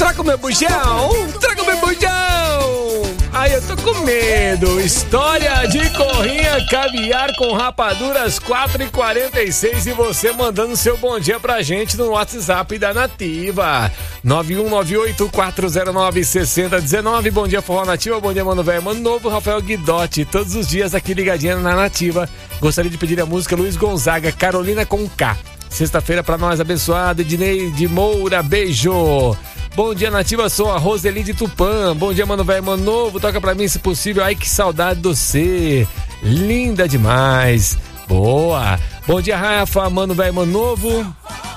Traga o meu bujão! Traga o meu bujão! Ai, eu tô com medo. História de corrinha caviar com rapaduras 4h46 e você mandando seu bom dia pra gente no WhatsApp da Nativa 9198-409-6019. Bom dia, Forró Nativa, bom dia, Mano Velho, Mano Novo, Rafael Guidotti, todos os dias aqui ligadinha na Nativa. Gostaria de pedir a música Luiz Gonzaga, Carolina com K. Sexta-feira pra nós, abençoado. Ednei de Moura, beijo. Bom dia, Nativa, sou a Roseli de Tupã. Bom dia, Mano Velho, Mano Novo, toca pra mim se possível. Ai, que saudade de você, linda demais. Boa. Bom dia, Rafa, Mano Velho, Mano Novo.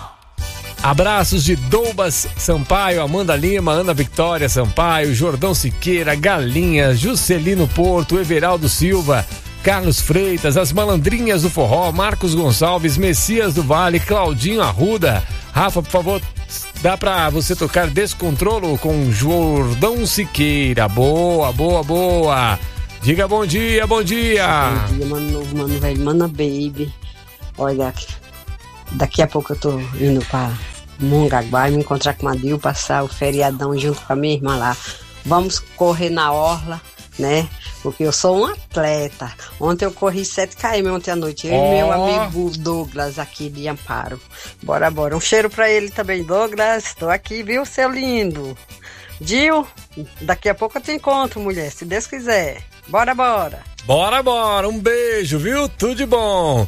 Abraços de Doubas Sampaio, Amanda Lima, Ana Victória Sampaio, Jordão Siqueira, Galinha, Juscelino Porto, Everaldo Silva, Carlos Freitas, as Malandrinhas do Forró, Marcos Gonçalves, Messias do Vale, Claudinho Arruda. Rafa, por favor, dá pra você tocar Descontrolo com Jordão Siqueira. Boa, boa, boa. Diga bom dia, bom dia. Bom dia, Mano Novo, Mano Velho, Mana Baby. Olha, daqui a pouco eu tô indo pra Mongaguá e me encontrar com a Dil, passar o feriadão junto com a minha irmã lá. Vamos correr na orla, né? Porque eu sou um atleta. Ontem eu corri 7 km ontem à noite. Eu e meu amigo Douglas aqui de Amparo. Bora, bora. Um cheiro pra ele também, Douglas. Tô aqui, viu, seu lindo? Dil, daqui a pouco eu te encontro, mulher, se Deus quiser. Bora, bora. Bora, bora. Um beijo, viu? Tudo de bom.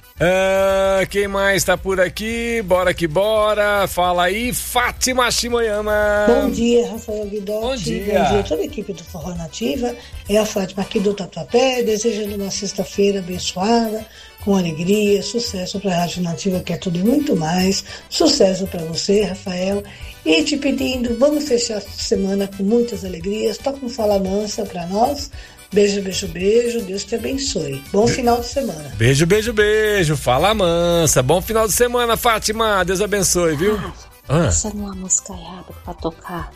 Quem mais tá por aqui? Bora que bora. Fala aí, Fátima Shimoyama. Bom dia, Rafael Guidotti. Bom dia. Bom dia a toda a equipe do Forró Nativa. É a Fátima aqui do Tatuapé, desejando uma sexta-feira abençoada, com alegria, sucesso para a Rádio Nativa, que é tudo muito mais. Sucesso para você, Rafael. E te pedindo, vamos fechar a semana com muitas alegrias. Toca um Fala Mansa para nós. Beijo, beijo, beijo. Deus te abençoe. Bom final de semana. Beijo, beijo, beijo. Fala mansa. Bom final de semana, Fátima. Deus abençoe, viu? Essa não é uma música errada pra tocar.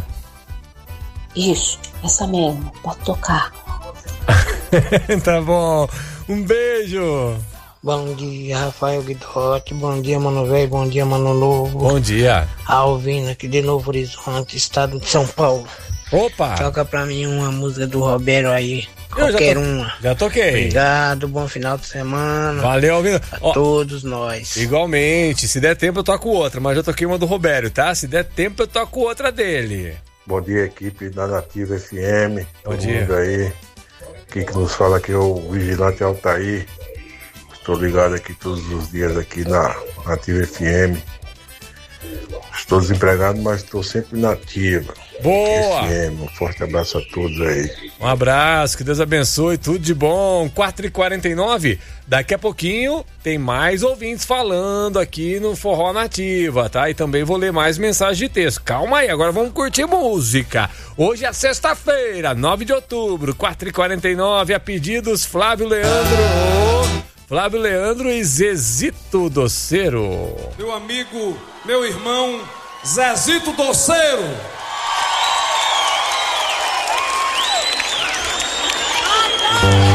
Isso, essa mesmo, pode tocar. Tá bom. Um beijo. Bom dia, Rafael Guidotti. Bom dia, Mano Velho. Bom dia, Mano Novo. Bom dia. Alvino aqui de Novo Horizonte, estado de São Paulo. Opa! Toca pra mim uma música do Roberto aí. Qualquer uma. Já toquei. Obrigado, bom final de semana. Valeu, Alvino. A todos nós. Igualmente. Se der tempo eu toco outra, mas já toquei uma do Roberto, tá? Se der tempo eu toco outra dele. Bom dia, equipe da Nativa FM. Bom dia. Mundo aí. Quem que nos fala aqui é o Vigilante Altair. Estou ligado aqui todos os dias aqui na Nativa FM. Estou desempregado, mas estou sempre na ativa. Boa! FM. Um forte abraço a todos aí. Um abraço, que Deus abençoe, tudo de bom. 4h49, daqui a pouquinho tem mais ouvintes falando aqui no Forró Nativa, tá? E também vou ler mais mensagens de texto. Calma aí, agora vamos curtir música. Hoje é sexta-feira, 9 de outubro, 4h49, a pedidos Flávio Leandro e Zezito Doceiro. Meu amigo, meu irmão, Zezito Doceiro.